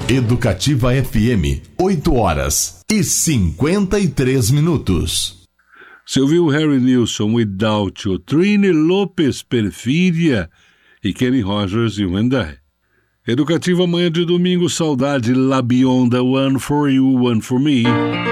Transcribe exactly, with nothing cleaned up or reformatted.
Educativa F M, oito horas e cinquenta e três minutos. Você ouviu Harry Nilsson, Without You, Trini Lopes, Perfídia e Kenny Rogers e Wendai. Educativa, manhã de domingo, saudade, La Bionda, One for You, One for Me.